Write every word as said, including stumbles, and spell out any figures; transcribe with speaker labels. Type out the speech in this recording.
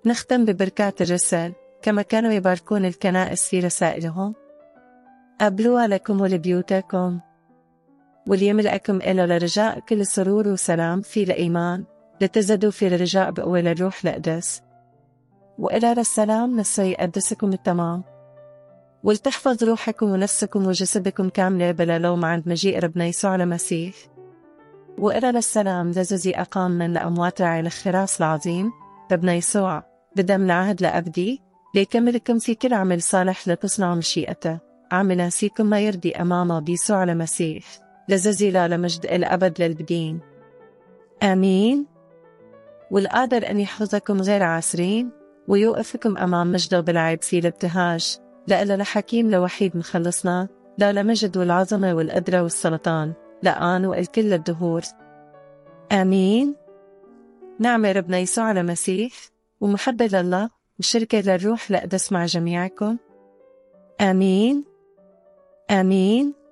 Speaker 1: نختم ببركات الرسل كما كانوا يباركون الكنائس في رسائلهم. قبلوها لكم ولبيوتكم، وليملأكم إلى لرجاء كل سرور وسلام في الإيمان، لتزدوا في الرجاء بقوة الروح القدس، وإلى السلام نصر يقدسكم التمام، ولتحفظ روحكم ونفسكم وجسدكم كاملة بلا لوم عند مجيء ربنا يسوع المسيح. وإلى السلام الذي أقام من الأموات راعي الخراس العظيم ربنا يسوع بدم العهد لأبدي، ليكملكم في كل عمل صالح لتصنعوا مشيئته، عاملا فيكم ما يرضي أمامه بيسوع المسيح، لززيلا لمجد الأبد للبدين. آمين. والقادر أن يحفظكم غير عاسرين ويوقفكم أمام مجده بالعيب في الابتهاج، لألا لحكيم لوحيد مخلصنا، لا لمجد والعظمة والقدرة والسلطان لآن والكل الدهور. آمين. نعمة ربنا يسوع المسيح ومحبة لله وشركة للروح القدس مع جميعكم. آمين. آمين.